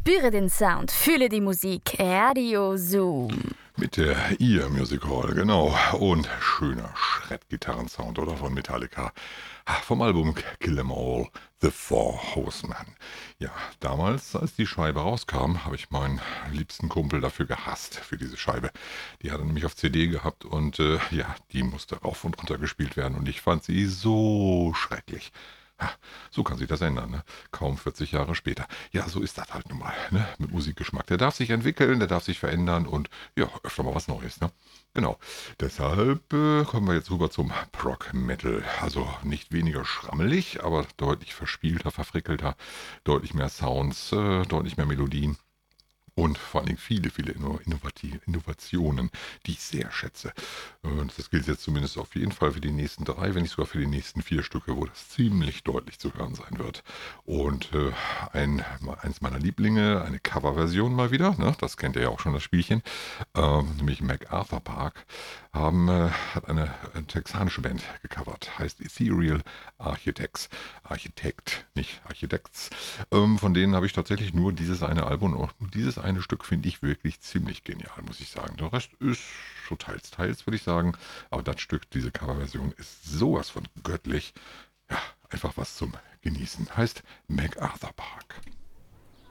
Spüre den Sound, fühle die Musik. Radio Zoom. Mit der Ear Music Hall, genau. Und schöner Schrettgitarrensound, oder? Von Metallica. Vom Album Kill 'Em All, The Four Horsemen. Ja, damals, als die Scheibe rauskam, habe ich meinen liebsten Kumpel dafür gehasst, für diese Scheibe. Die hat er nämlich auf CD gehabt und ja, die musste rauf und runter gespielt werden und ich fand sie so schrecklich. Ha, so kann sich das ändern, ne? Kaum 40 Jahre später. Ja, so ist das halt nun mal, ne? Mit Musikgeschmack. Der darf sich entwickeln, der darf sich verändern und ja, öfter mal was Neues, ne? Genau. Deshalb kommen wir jetzt rüber zum Prog Metal. Also nicht weniger schrammelig, aber deutlich verspielter, verfrickelter, deutlich mehr Sounds, deutlich mehr Melodien. Und vor allen Dingen viele, viele Innovationen, die ich sehr schätze. Und das gilt jetzt zumindest auf jeden Fall für die nächsten 3, wenn nicht sogar für die nächsten 4 Stücke, wo das ziemlich deutlich zu hören sein wird. Und eins meiner Lieblinge, eine Coverversion mal wieder, ne? Das kennt ihr ja auch schon, das Spielchen, nämlich MacArthur Park, hat eine texanische Band gecovert, heißt Ethereal Architects. Architekt, nicht Architects. Von denen habe ich tatsächlich nur dieses eine Album und dieses eine Stück finde ich wirklich ziemlich genial, muss ich sagen. Der Rest ist so teils, würde ich sagen. Aber das Stück, diese Coverversion, ist sowas von göttlich. Ja, einfach was zum Genießen. Heißt MacArthur Park.